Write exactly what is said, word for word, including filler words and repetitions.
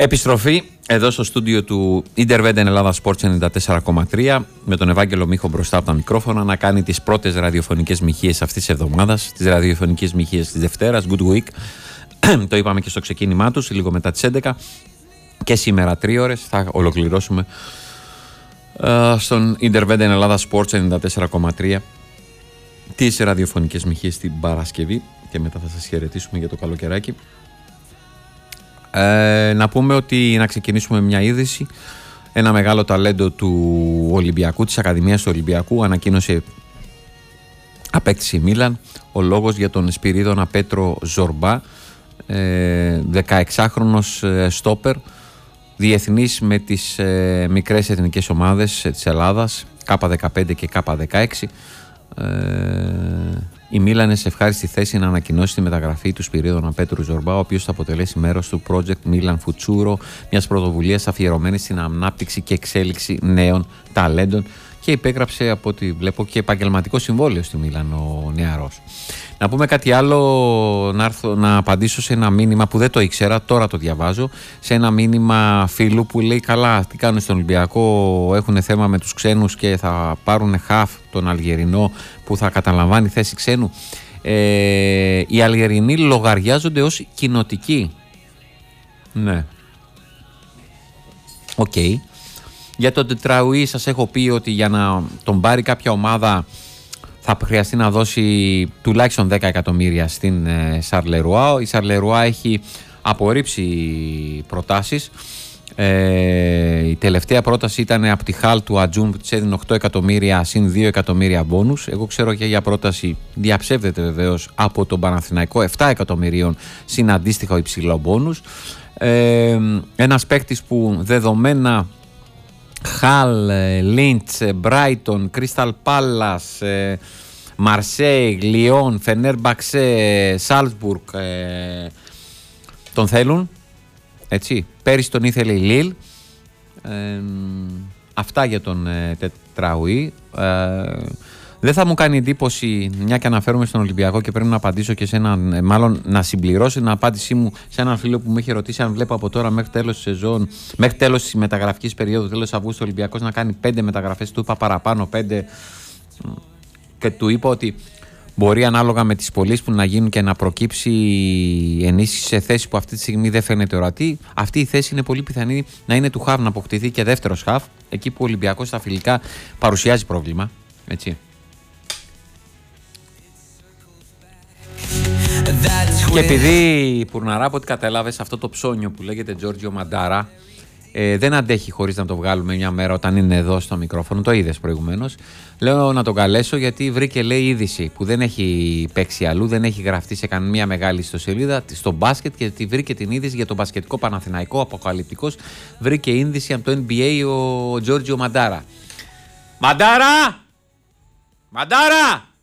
Επιστροφή εδώ στο στούντιο του Interveden Ελλάδα Sports ενενήντα τέσσερα κόμμα τρία με τον Ευάγγελο Μίχο μπροστά από τα μικρόφωνα να κάνει τις πρώτες ραδιοφωνικές μοιχείες αυτής της εβδομάδας, τις ραδιοφωνικές μοιχείες της Δευτέρας, Good Week. Το είπαμε και στο ξεκίνημά τους, λίγο μετά τις έντεκα. Και σήμερα τρεις ώρες θα ολοκληρώσουμε uh, στον Interveden Ελλάδα Sports ενενήντα τέσσερα κόμμα τρία τις ραδιοφωνικές μοιχείες την Παρασκευή και μετά θα σας χαιρετήσουμε για το καλοκαιράκι. Ε, να πούμε ότι να ξεκινήσουμε μια είδηση. Ένα μεγάλο ταλέντο του Ολυμπιακού, της Ακαδημίας του Ολυμπιακού, ανακοίνωσε απέκτηση Μίλαν. Ο λόγος για τον Σπυρίδωνα Πέτρο Ζορμπά, ε, δεκαεξάχρονος ε, στόπερ, διεθνής με τις ε, μικρές εθνικές ομάδες ε, της Ελλάδας, Κ δεκαπέντε και Κ δεκαέξι. Ε, η Μίλαν είναι σε ευχάριστη θέση να ανακοινώσει τη μεταγραφή του Σπυρίδωνα Πέτρου Ζορμπά, ο οποίος θα αποτελέσει μέρος του Project Milan Futsuro, μιας πρωτοβουλίας αφιερωμένης στην ανάπτυξη και εξέλιξη νέων ταλέντων, και υπέγραψε από ό,τι βλέπω και επαγγελματικό συμβόλαιο στη Μίλαν ο νεαρός. Να πούμε κάτι άλλο, να, έρθω, να απαντήσω σε ένα μήνυμα που δεν το ήξερα, τώρα το διαβάζω, σε ένα μήνυμα φίλου που λέει: καλά, τι κάνουν στον Ολυμπιακό, έχουν θέμα με τους ξένους και θα πάρουν χαφ τον Αλγερινό που θα καταλαμβάνει θέση ξένου. Ε, οι Αλγερινοί λογαριάζονται ως κοινοτικοί. Ναι. Οκ. Okay. Για τον Τετραουή σας έχω πει ότι για να τον πάρει κάποια ομάδα θα χρειαστεί να δώσει τουλάχιστον δέκα εκατομμύρια στην Σαρλερουά. Η Σαρλερουά έχει απορρίψει προτάσεις. Ε, η τελευταία πρόταση ήταν από τη Χάλ του Ατζούν που της έδινε οκτώ εκατομμύρια συν δύο εκατομμύρια μπόνους. Εγώ ξέρω και για πρόταση, διαψεύδεται βεβαίως, από τον Παναθηναϊκό επτά εκατομμυρίων συν αντίστοιχο υψηλό μπόνους. Ε, ένας παίκτης που δεδομένα Χαλ, Λίντς, Μπράιτον, Κρίσταλ Πάλας, Μαρσέιγ, Λιόν, Φενέρμπαξε, Σάλτσμπουργκ τον θέλουν, έτσι. Πέρυσι τον ήθελε η Λίλ. Ε, αυτά για τον ε, Τετραουή. Ε, δεν θα μου κάνει εντύπωση, μια και αναφέρομαι στον Ολυμπιακό και πρέπει να απαντήσω και σε έναν, μάλλον να συμπληρώσω την απάντησή μου σε έναν φίλο που μου είχε ρωτήσει αν βλέπω από τώρα μέχρι τέλος της σεζόν, μέχρι τέλος της μεταγραφικής περίοδου, τέλος Αυγούστου, ο Ολυμπιακός να κάνει πέντε μεταγραφές. Του είπα παραπάνω, πέντε, και του είπα ότι μπορεί ανάλογα με τις πωλήσεις που να γίνουν και να προκύψει ενίσχυση σε θέση που αυτή τη στιγμή δεν φαίνεται ορατή. Αυτή η θέση είναι πολύ πιθανή να είναι του χαφ, να αποκτηθεί και δεύτερος χαφ, εκεί που ο Ολυμπιακός στα φιλικά παρουσιάζει πρόβλημα, έτσι. Και επειδή, Πουρναρά, από ό,τι κατάλαβες, αυτό το ψώνιο που λέγεται Τζόρτζιο Μαντάρα ε, δεν αντέχει χωρίς να το βγάλουμε μια μέρα όταν είναι εδώ στο μικρόφωνο, το είδες προηγουμένως. Λέω να τον καλέσω γιατί βρήκε, λέει, είδηση που δεν έχει παίξει αλλού, δεν έχει γραφτεί σε καμία μεγάλη ιστοσελίδα στο μπάσκετ, και τη βρήκε την είδηση για τον μπασκετικό Παναθηναϊκό, αποκαλυπτικός. Βρήκε είδηση από το N B A ο Τζόρτζιο Μαντάρα. Μαντάρα! Μαντάρα!